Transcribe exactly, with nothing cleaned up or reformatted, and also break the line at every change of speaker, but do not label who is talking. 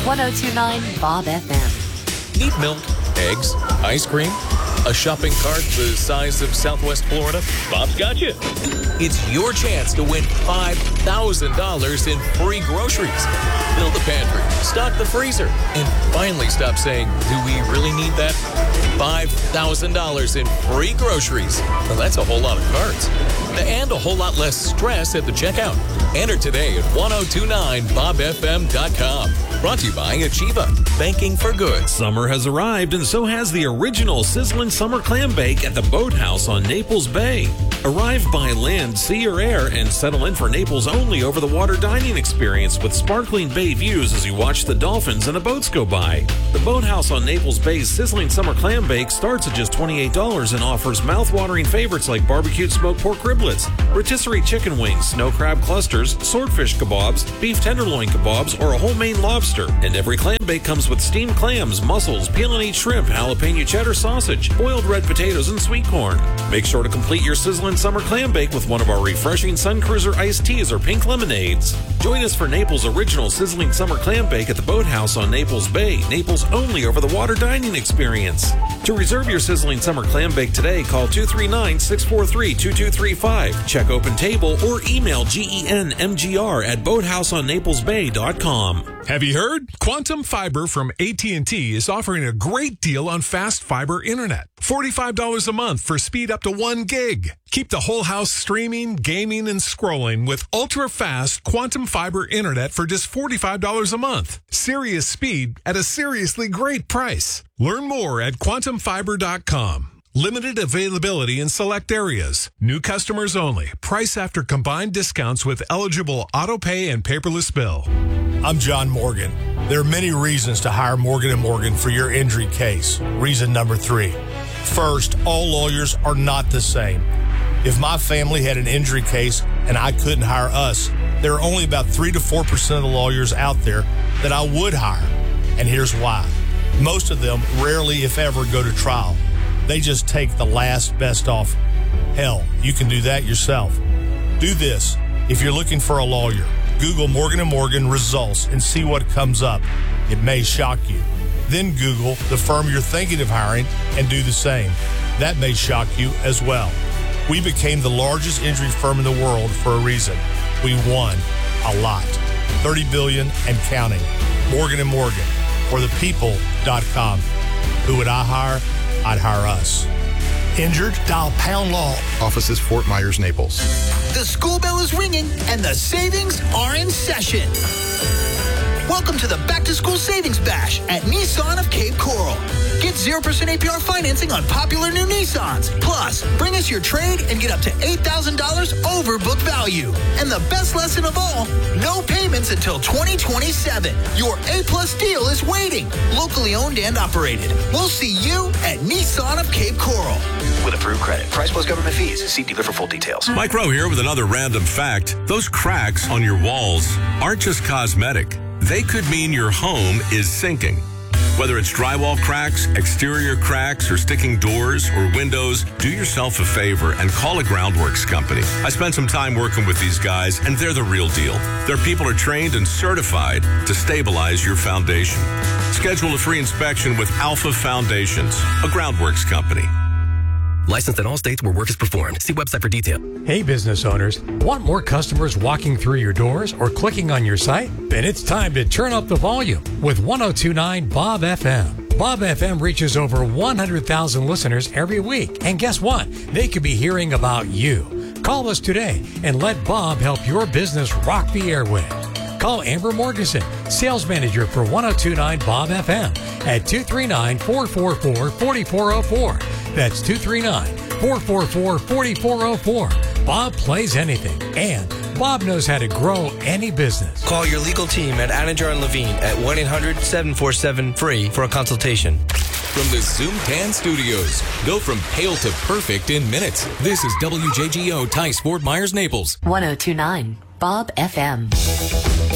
one oh two point nine Bob F M.
Need milk, eggs, ice cream? A shopping cart the size of Southwest Florida? Bob's got you. It's your chance to win five thousand dollars in free groceries. Fill the pantry, stock the freezer, and finally stop saying, do we really need that? five thousand dollars in free groceries. Well, that's a whole lot of carts. And a whole lot less stress at the checkout. Enter today at ten twenty-nine bob f m dot com. Brought to you by Achieva, banking for good.
Summer has arrived, and so has the original sizzling summer clam bake at the Boathouse on Naples Bay. Arrive by land, sea, or air, and settle in for Naples' only over-the-water dining experience with sparkling bay views as you watch the dolphins and the boats go by. The Boathouse on Naples Bay's sizzling summer clam bake starts at just twenty-eight dollars and offers mouth-watering favorites like barbecued smoked pork riblets, rotisserie chicken wings, snow crab clusters, swordfish kebabs, beef tenderloin kebabs, or a whole Maine lobster. And every clam bake comes with steamed clams, mussels, peel and eat shrimp, jalapeno cheddar sausage, boiled red potatoes, and sweet corn. Make sure to complete your sizzling summer clam bake with one of our refreshing Sun Cruiser iced teas or pink lemonades. Join us for Naples' original sizzling summer clam bake at the Boathouse on Naples Bay, Naples' only over-the-water dining experience. To reserve your sizzling summer clam bake today, call two three nine, six four three, two two three five, check open table, or email genmgr at boathouse on naples bay dot com.
Have you heard? Quantum Fiber from A T and T is offering a great deal on fast fiber internet. forty-five dollars a month for speed up to one gig. Keep the whole house streaming, gaming, and scrolling with ultra-fast Quantum Fiber internet for just forty-five dollars a month. Serious speed at a seriously great price. Learn more at quantum fiber dot com. Limited availability in select areas. New customers only. Price after combined discounts with eligible auto pay and paperless bill.
I'm John Morgan. There are many reasons to hire Morgan and Morgan for your injury case. Reason number three. First, all lawyers are not the same. If my family had an injury case and I couldn't hire us, there are only about three to four percent of the lawyers out there that I would hire. And here's why. Most of them rarely, if ever, go to trial. They just take the last best offer. Hell, you can do that yourself. Do this. If you're looking for a lawyer, Google Morgan and Morgan results and see what comes up. It may shock you. Then Google the firm you're thinking of hiring and do the same. That may shock you as well. We became the largest injury firm in the world for a reason. We won a lot. thirty billion dollars and counting. Morgan and Morgan, or the people dot com. Who would I hire? I'd hire us. Injured? Dial Pound Law.
Offices Fort Myers, Naples.
The school bell is ringing and the savings are in session. Welcome to the Back to School Savings Bash at Nissan of Cape Coral. Get zero percent A P R financing on popular new Nissans. Plus, bring us your trade and get up to eight thousand dollars over book value. And the best lesson of all, no payments until twenty twenty-seven. Your A-plus deal is waiting. Locally owned and operated. We'll see you at Nissan of Cape Coral. With approved credit. Price plus government fees. See dealer for full details.
Mike Rowe here with another random fact. Those cracks on your walls aren't just cosmetic. They could mean your home is sinking. Whether it's drywall cracks, exterior cracks, or sticking doors or windows, do yourself a favor and call a Groundworks company. I spent some time working with these guys, and they're the real deal. Their people are trained and certified to stabilize your foundation. Schedule a free inspection with Alpha Foundations, a Groundworks company.
Licensed in all states where work is performed. See website for detail.
Hey, business owners. Want more customers walking through your doors or clicking on your site? Then it's time to turn up the volume with ten twenty-nine Bob F M. Bob F M reaches over one hundred thousand listeners every week. And guess what? They could be hearing about you. Call us today and let Bob help your business rock the airwaves. Call Amber Morganson, sales manager for ten twenty-nine Bob F M at two three nine, four four four, four four zero four. That's two three nine, four four four, four four zero four. Bob plays anything, and Bob knows how to grow any business.
Call your legal team at Anidjar and Levine at one eight hundred, seven four seven, F R E E for a consultation.
From the Zoom Tan Studios, go from pale to perfect in minutes. This is W J G O Tice Fort Myers, Naples.
ten twenty-nine Bob F M.